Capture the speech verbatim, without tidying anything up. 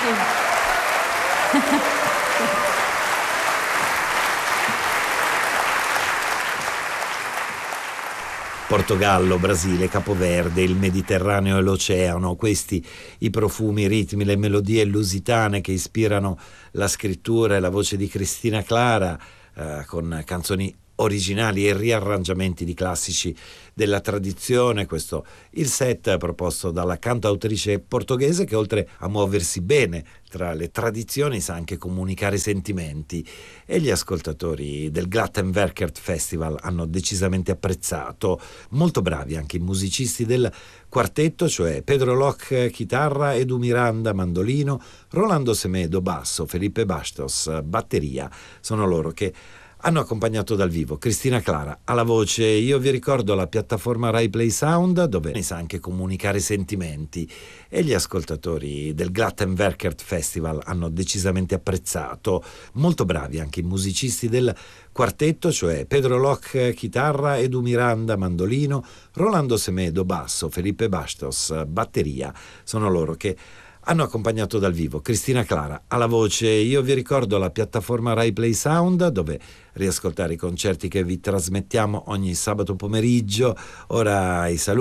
Portogallo, Brasile, Capoverde, il Mediterraneo e l'oceano, questi i profumi, i ritmi, le melodie lusitane che ispirano la scrittura e la voce di Cristina Clara, eh, con canzoni originali e riarrangiamenti di classici della tradizione. Questo il set proposto dalla cantautrice portoghese, che oltre a muoversi bene tra le tradizioni sa anche comunicare sentimenti, e gli ascoltatori del Glattenwerkert Festival hanno decisamente apprezzato. Molto bravi anche i musicisti del quartetto, cioè Pedro Loch chitarra, Edu Miranda mandolino, Rolando Semedo basso, Felipe Bastos batteria. Sono loro che hanno accompagnato dal vivo Cristina Clara alla voce. Io vi ricordo la piattaforma Rai Play Sound, dove ne sa anche comunicare sentimenti, e gli ascoltatori del Glattenwerkert Festival hanno decisamente apprezzato. Molto bravi anche i musicisti del quartetto, cioè Pedro Loch chitarra, Edu Miranda mandolino, Rolando Semedo basso, Felipe Bastos batteria. Sono loro che hanno accompagnato dal vivo Cristina Clara alla voce. Io vi ricordo la piattaforma Rai Play Sound, dove riascoltare i concerti che vi trasmettiamo ogni sabato pomeriggio. Ora i saluti